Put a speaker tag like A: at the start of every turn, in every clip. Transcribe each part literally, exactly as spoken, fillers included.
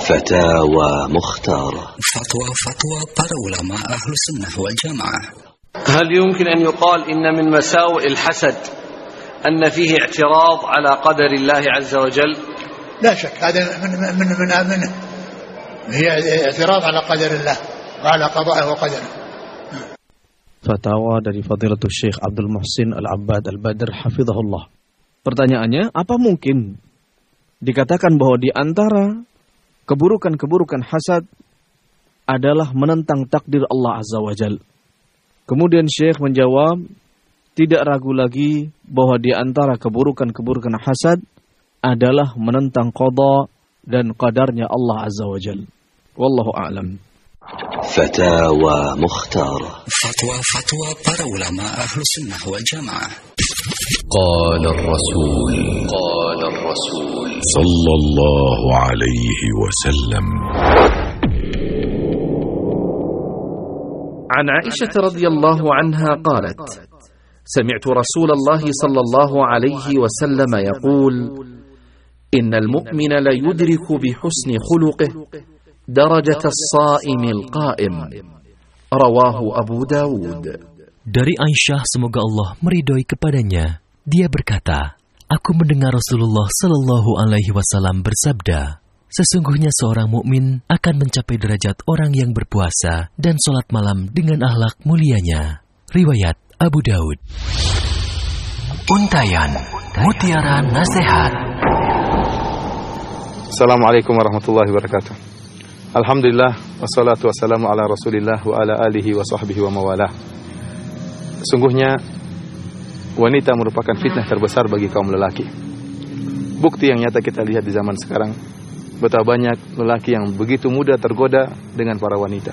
A: فتاوى مختارة.
B: فتوى فتوى para ulama أهل السنة والجماعة.
C: هل يمكن أن يقال إن من مساوئ الحسد أن فيه اعتراض على قدر الله عز وجل؟
D: لا شك هذا من من من منه هي اعتراض على قدر الله وعلى قضائه وقدره.
E: Fatwa dari Fadilatul Syekh Abdul Muhsin Al-Abbad Al-Badr hafizahullah. Pertanyaannya, apa mungkin dikatakan bahwa di antara keburukan-keburukan hasad adalah menentang takdir Allah Azza wa Jal? Kemudian Syekh menjawab, tidak ragu lagi bahwa di antara keburukan-keburukan hasad adalah menentang qada dan qadarnya Allah Azza wa Jal. Wallahu a'lam.
A: Fatawa Mukhtarah.
B: Fatwa fatwa para ulama ahlu sunnah wal jamaah.
F: Qala ar-rasul Qala ar-rasul sallallahu alaihi wasallam.
G: عن عائشة رضي الله عنها قالت: سمعت رسول الله صلى الله عليه وسلم يقول: إن المؤمن ليدرك بحسن خلقه درجة الصائم القائم. رواه Abu Dawud.
H: Dari Aisyah, semoga Allah meridhoi kepadanya, dia berkata, aku mendengar Rasulullah Sallallahu Alaihi Wasallam bersabda, sesungguhnya seorang mukmin akan mencapai derajat orang yang berpuasa dan sholat malam dengan akhlak mulianya. Riwayat Abu Dawud. Untayan Mutiara Nasihat.
I: Assalamualaikum warahmatullahi wabarakatuh. Alhamdulillah, wassalatu wassalamu ala rasulillah wa ala alihi wa sahbihi wa mawalah. Sungguhnya wanita merupakan fitnah terbesar bagi kaum lelaki. Bukti yang nyata kita lihat di zaman sekarang, betapa banyak lelaki yang begitu mudah tergoda dengan para wanita.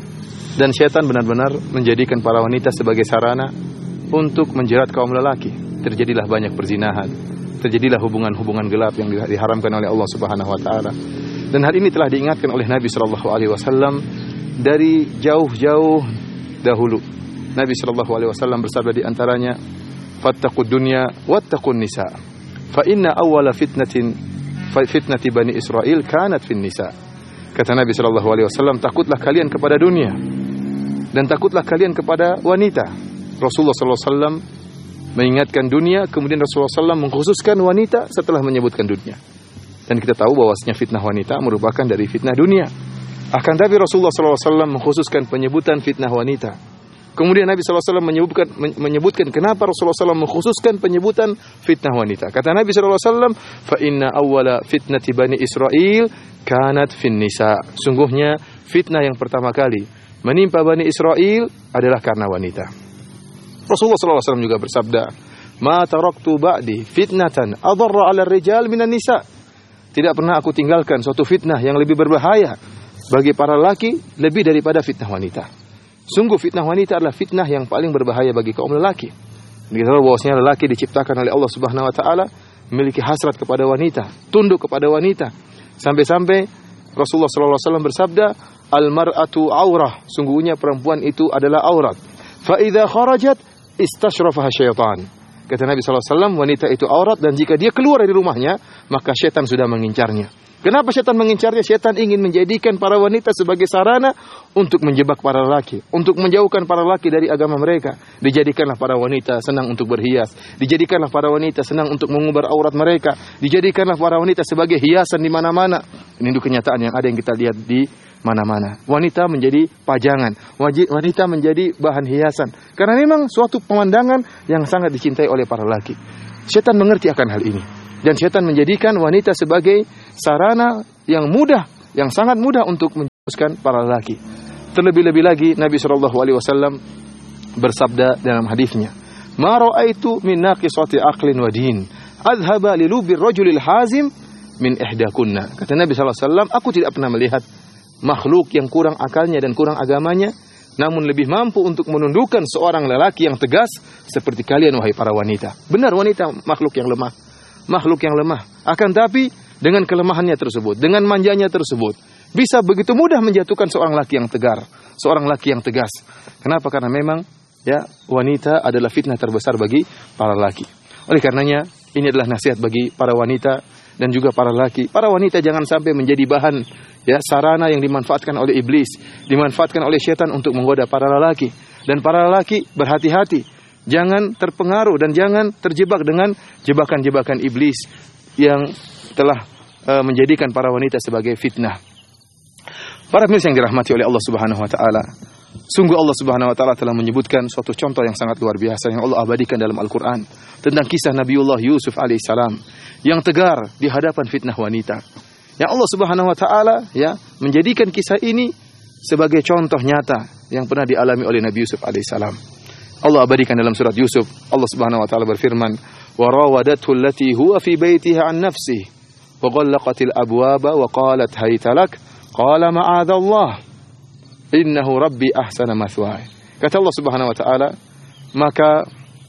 I: Dan syaitan benar-benar menjadikan para wanita sebagai sarana untuk menjerat kaum lelaki. Terjadilah banyak perzinahan, terjadilah hubungan-hubungan gelap yang diharamkan oleh Allah Subhanahu wa taala. Dan hal ini telah diingatkan oleh Nabi sallallahu alaihi wasallam dari jauh-jauh dahulu. Nabi sallallahu alaihi wasallam bersabda di antaranya, "Fattaqud dunya wattaqun nisa. Fa inna awwala fitnatin fitnati Bani Israil kanat fin nisa." Kata Nabi sallallahu alaihi wasallam, takutlah kalian kepada dunia dan takutlah kalian kepada wanita. Rasulullah sallallahu alaihi wasallam mengingatkan dunia, kemudian Rasulullah sallallahu alaihi wasallam mengkhususkan wanita setelah menyebutkan dunia. Dan kita tahu bahwasanya fitnah wanita merupakan dari fitnah dunia. Akan tapi Rasulullah sallallahu alaihi wasallam mengkhususkan penyebutan fitnah wanita. Kemudian Nabi sallallahu alaihi wasallam menyebutkan menyebutkan kenapa Rasulullah sallallahu alaihi wasallam mengkhususkan penyebutan fitnah wanita. Kata Nabi sallallahu alaihi wasallam, "Fa inna awwala fitnati Bani Israil kanat fin nisa." Sungguhnya fitnah yang pertama kali menimpa Bani Israil adalah karena wanita. Rasulullah sallallahu alaihi wasallam juga bersabda, "Ma taraktu ba'di fitnatan adarra 'ala ar-rijal minan nisa." Tidak pernah aku tinggalkan suatu fitnah yang lebih berbahaya bagi para lelaki lebih daripada fitnah wanita. Sungguh fitnah wanita adalah fitnah yang paling berbahaya bagi kaum lelaki. Kita tahu bahwasanya lelaki diciptakan oleh Allah Subhanahu wa taala memiliki hasrat kepada wanita, tunduk kepada wanita. Sampai-sampai Rasulullah sallallahu alaihi wasallam bersabda, "Al-mar'atu aurah." Sungguhnya perempuan itu adalah aurat. Fa idza kharajat istashrafaha syaitan. Kata Nabi sallallahu alaihi wasallam, wanita itu aurat dan jika dia keluar dari rumahnya, maka syaitan sudah mengincarnya. Kenapa syaitan mengincarnya? Syaitan ingin menjadikan para wanita sebagai sarana untuk menjebak para lelaki, untuk menjauhkan para lelaki dari agama mereka. Dijadikanlah para wanita senang untuk berhias, dijadikanlah para wanita senang untuk mengumbar aurat mereka, dijadikanlah para wanita sebagai hiasan di mana-mana. Ini kenyataan yang ada yang kita lihat di mana-mana. Wanita menjadi pajangan, wanita menjadi bahan hiasan. Karena memang suatu pemandangan yang sangat dicintai oleh para lelaki. Syaitan mengerti akan hal ini. Dan syaitan menjadikan wanita sebagai sarana yang mudah, yang sangat mudah untuk menjatuhkan para lelaki. Terlebih-lebih lagi Nabi shallallahu alaihi wasallam bersabda dalam hadisnya, "Ma ra'aitu min naqisati aqlin wa din, adhaba li lubi ar-rajulil hazim min ihdakunna." Kata Nabi shallallahu alaihi wasallam, aku tidak pernah melihat makhluk yang kurang akalnya dan kurang agamanya, namun lebih mampu untuk menundukkan seorang lelaki yang tegas seperti kalian wahai para wanita. Benar, wanita makhluk yang lemah, makhluk yang lemah. Akan tapi dengan kelemahannya tersebut, dengan manjanya tersebut, bisa begitu mudah menjatuhkan seorang laki yang tegar, seorang laki yang tegas. Kenapa? Karena memang ya wanita adalah fitnah terbesar bagi para laki. Oleh karenanya ini adalah nasihat bagi para wanita dan juga para laki. Para wanita jangan sampai menjadi bahan ya sarana yang dimanfaatkan oleh iblis, dimanfaatkan oleh setan untuk menggoda para lelaki. Dan para lelaki berhati-hati, jangan terpengaruh dan jangan terjebak dengan jebakan-jebakan iblis yang telah uh, menjadikan para wanita sebagai fitnah. Para pemirsa yang dirahmati oleh Allah Subhanahu wa taala, sungguh Allah Subhanahu wa taala telah menyebutkan suatu contoh yang sangat luar biasa yang Allah abadikan dalam Al-Qur'an tentang kisah Nabiullah Yusuf alaihissalam yang tegar di hadapan fitnah wanita. Yang Allah Subhanahu wa taala ya menjadikan kisah ini sebagai contoh nyata yang pernah dialami oleh Nabi Yusuf alaihissalam. Allah abadikan dalam surat Yusuf, Allah Subhanahu wa taala berfirman, "Wa rawadathu allati huwa fi baitiha an nafsihi wa ghallaqatil abwaba wa qalat hayta lak qala ma'adzallah innahu rabbi ahsana mathwaya." Kata Allah Subhanahu wa taala, maka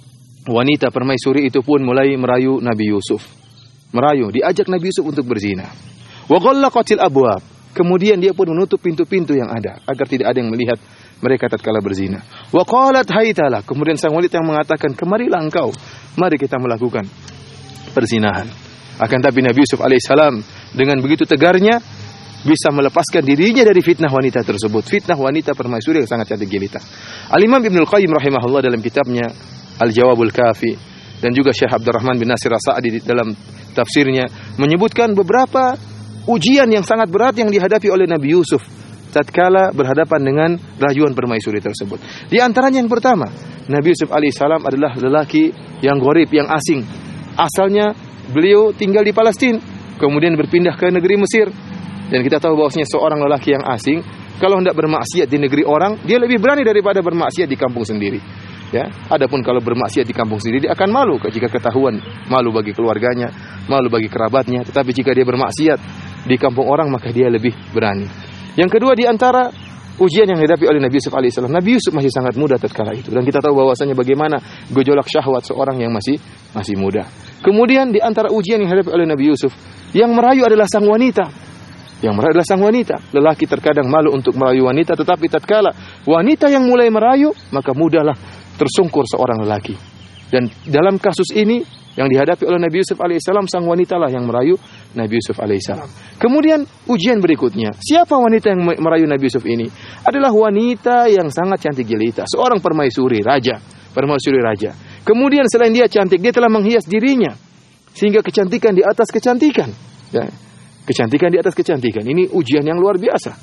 I: wanita permaisuri itu pun mulai merayu Nabi Yusuf. Merayu, diajak Nabi Yusuf untuk berzina. Wa ghallaqatil abwab, kemudian dia pun menutup pintu-pintu yang ada agar tidak ada yang melihat mereka tatkala berzina. Wa qalat haytala, kemudian sang wanita yang mengatakan, "Kemarilah engkau, mari kita melakukan perzinahan." Akan tapi Nabi Yusuf alaihissalam dengan begitu tegarnya bisa melepaskan dirinya dari fitnah wanita tersebut, fitnah wanita permaisuri yang sangat cantik jelita. Al-Imam Ibnul Qayyim rahimahullah dalam kitabnya Al-Jawabul Kafi dan juga Syekh Abdurrahman bin Nasir As-Sa'di dalam tafsirnya menyebutkan beberapa ujian yang sangat berat yang dihadapi oleh Nabi Yusuf tatkala berhadapan dengan rayuan permaisuri tersebut. Di antaranya yang pertama, Nabi Yusuf alaihissalam adalah lelaki yang gharib, yang asing. Asalnya beliau tinggal di Palestina, kemudian berpindah ke negeri Mesir. Dan kita tahu bahwasanya seorang lelaki yang asing kalau hendak bermaksiat di negeri orang, dia lebih berani daripada bermaksiat di kampung sendiri. Ya, adapun kalau bermaksiat di kampung sendiri dia akan malu jika ketahuan, malu bagi keluarganya, malu bagi kerabatnya. Tetapi jika dia bermaksiat di kampung orang, maka dia lebih berani. Yang kedua di antara ujian yang dihadapi oleh Nabi Yusuf alaihissalam, Nabi Yusuf masih sangat muda tatkala itu, dan kita tahu bahwasanya bagaimana gejolak syahwat seorang yang masih masih muda. Kemudian di antara ujian yang dihadapi oleh Nabi Yusuf, yang merayu adalah sang wanita. Yang merayu adalah sang wanita. Lelaki terkadang malu untuk merayu wanita, tetapi tatkala wanita yang mulai merayu, maka mudahlah tersungkur seorang lelaki. Dan dalam kasus ini yang dihadapi oleh Nabi Yusuf alaihissalam, sang wanita lah yang merayu Nabi Yusuf alaihissalam. Kemudian ujian berikutnya, siapa wanita yang merayu Nabi Yusuf ini? Adalah wanita yang sangat cantik jelita, seorang permaisuri raja, permaisuri raja. Kemudian selain dia cantik, dia telah menghias dirinya sehingga kecantikan di atas kecantikan. Ya. Kecantikan di atas kecantikan. Ini ujian yang luar biasa.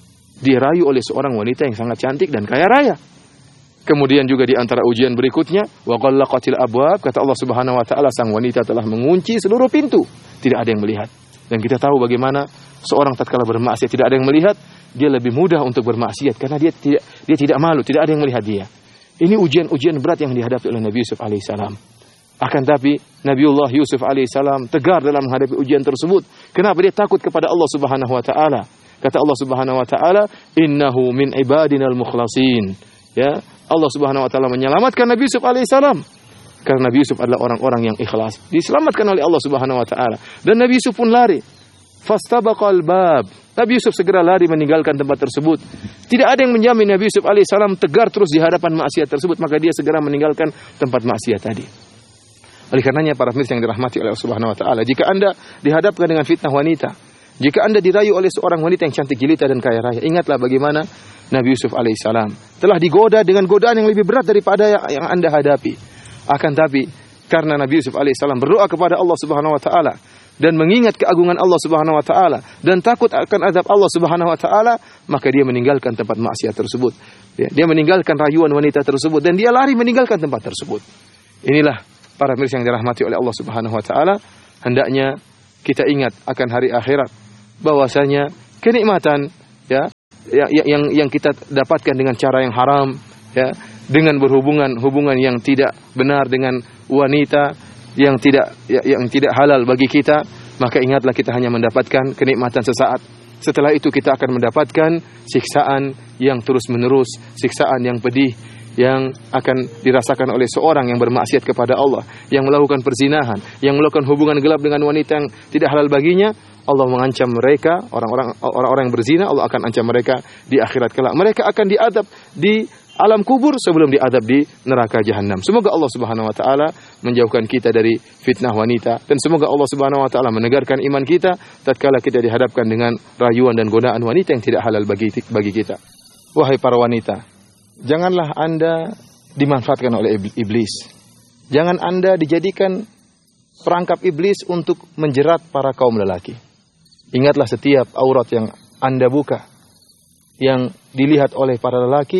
I: Dirayu oleh seorang wanita yang sangat cantik dan kaya raya. Kemudian juga di antara ujian berikutnya, wa ghallaqatil abwab, kata Allah Subhanahu wa taala, sang wanita telah mengunci seluruh pintu, tidak ada yang melihat. Dan kita tahu bagaimana seorang tatkala bermaksiat tidak ada yang melihat, dia lebih mudah untuk bermaksiat karena dia tidak dia tidak malu, tidak ada yang melihat dia. Ini ujian-ujian berat yang dihadapi oleh Nabi Yusuf alaihissalam. Akan tapi Nabiullah Yusuf alaihissalam tegar dalam menghadapi ujian tersebut. Kenapa? Dia takut kepada Allah Subhanahu wa taala. Kata Allah Subhanahu wa taala, "Innahu min ibadinal mukhlasin." Ya, Allah Subhanahu wa taala menyelamatkan Nabi Yusuf alaihissalam karena Nabi Yusuf adalah orang-orang yang ikhlas, diselamatkan oleh Allah Subhanahu wa taala. Dan Nabi Yusuf pun lari. Fastabaqal bab. Nabi Yusuf segera lari meninggalkan tempat tersebut. Tidak ada yang menjamin Nabi Yusuf alaihissalam tegar terus di hadapan maksiat tersebut, maka dia segera meninggalkan tempat maksiat tadi. Oleh karenanya para pemirsa yang dirahmati oleh Allah Subhanahu wa taala, jika Anda dihadapkan dengan fitnah wanita, jika Anda dirayu oleh seorang wanita yang cantik jelita dan kaya raya, ingatlah bagaimana Nabi Yusuf alaihissalam telah digoda dengan godaan yang lebih berat daripada yang Anda hadapi. Akan tapi karena Nabi Yusuf alaihissalam berdoa kepada Allah Subhanahu wa taala dan mengingat keagungan Allah Subhanahu wa taala dan takut akan azab Allah Subhanahu wa taala, maka dia meninggalkan tempat maksiat tersebut. Dia meninggalkan rayuan wanita tersebut dan dia lari meninggalkan tempat tersebut. Inilah para pemirsa yang dirahmati oleh Allah Subhanahu wa taala, hendaknya kita ingat akan hari akhirat, bahwasanya kenikmatan ya yang yang yang kita dapatkan dengan cara yang haram, ya, dengan berhubungan hubungan yang tidak benar dengan wanita yang tidak ya, yang tidak halal bagi kita, maka ingatlah kita hanya mendapatkan kenikmatan sesaat. Setelah itu kita akan mendapatkan siksaan yang terus-menerus, siksaan yang pedih yang akan dirasakan oleh seorang yang bermaksiat kepada Allah, yang melakukan perzinahan, yang melakukan hubungan gelap dengan wanita yang tidak halal baginya. Allah mengancam mereka, orang-orang orang-orang yang berzina, Allah akan ancam mereka di akhirat kelak. Mereka akan diadab di alam kubur sebelum diadab di neraka jahanam. Semoga Allah Subhanahu wa taala menjauhkan kita dari fitnah wanita, dan semoga Allah Subhanahu wa taala menegarkan iman kita tatkala kita dihadapkan dengan rayuan dan godaan wanita yang tidak halal bagi bagi kita. Wahai para wanita, janganlah Anda dimanfaatkan oleh iblis. Jangan Anda dijadikan perangkap iblis untuk menjerat para kaum lelaki. Ingatlah setiap aurat yang Anda buka, yang dilihat oleh para lelaki,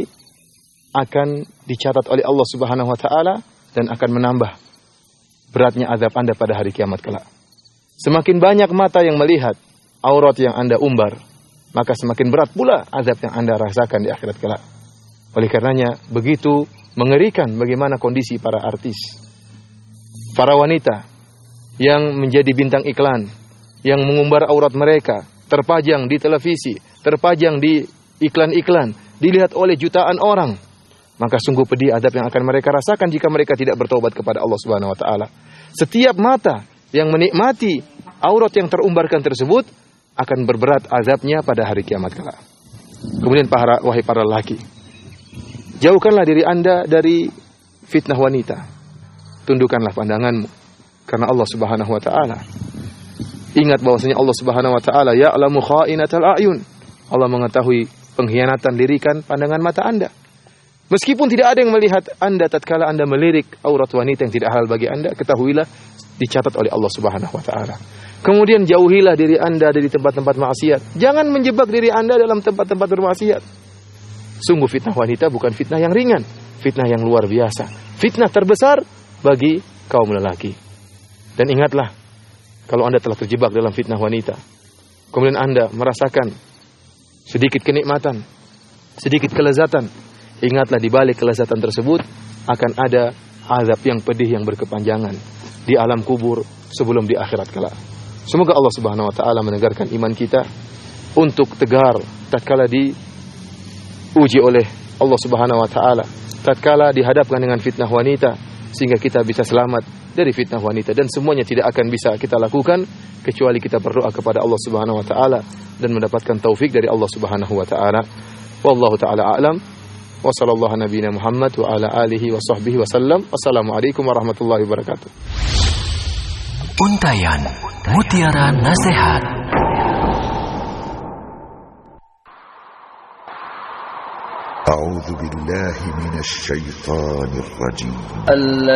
I: akan dicatat oleh Allah Subhanahu wa taala dan akan menambah beratnya azab Anda pada hari kiamat kelak. Semakin banyak mata yang melihat aurat yang Anda umbar, maka semakin berat pula azab yang Anda rasakan di akhirat kelak. Oleh karenanya begitu mengerikan bagaimana kondisi para artis, para wanita yang menjadi bintang iklan, yang mengumbar aurat mereka, terpajang di televisi, terpajang di iklan-iklan, dilihat oleh jutaan orang. Maka sungguh pedih azab yang akan mereka rasakan jika mereka tidak bertobat kepada Allah Subhanahu wa taala. Setiap mata yang menikmati aurat yang terumbarkan tersebut akan berberat azabnya pada hari kiamat kelak. Kemudian para wahai para lelaki, jauhkanlah diri Anda dari fitnah wanita. Tundukkanlah pandanganmu karena Allah Subhanahu wa taala. Ingat bahwasanya Allah Subhanahu wa taala ya'lamu kha'inatal a'yun. Allah mengetahui pengkhianatan lirikan pandangan mata Anda. Meskipun tidak ada yang melihat Anda tatkala Anda melirik aurat wanita yang tidak halal bagi Anda, ketahuilah dicatat oleh Allah Subhanahu wa taala. Kemudian jauhilah diri Anda dari tempat-tempat maksiat. Jangan menjebak diri Anda dalam tempat-tempat bermaksiat. Sungguh fitnah wanita bukan fitnah yang ringan, fitnah yang luar biasa, fitnah terbesar bagi kaum lelaki. Dan ingatlah, kalau Anda telah terjebak dalam fitnah wanita, kemudian Anda merasakan sedikit kenikmatan, sedikit kelezatan, ingatlah di balik kelezatan tersebut akan ada azab yang pedih yang berkepanjangan di alam kubur sebelum di akhirat kelak. Semoga Allah Subhanahu wa taala menegarkan iman kita untuk tegar tatkala diuji oleh Allah Subhanahu wa taala, tatkala dihadapkan dengan fitnah wanita, sehingga kita bisa selamat dari fitnah wanita. Dan semuanya tidak akan bisa kita lakukan kecuali kita berdoa kepada Allah Subhanahu wa taala dan mendapatkan taufik dari Allah Subhanahu wa taala. Wallahu taala a'lam. Wa sallallahu nabiyana Muhammad wa ala alihi wa sahbihi wasallam. Wassalamualaikum warahmatullahi wabarakatuh.
H: Untayan Mutiara Nasihat.
J: A'udzu billahi minasy syaithanir rajim.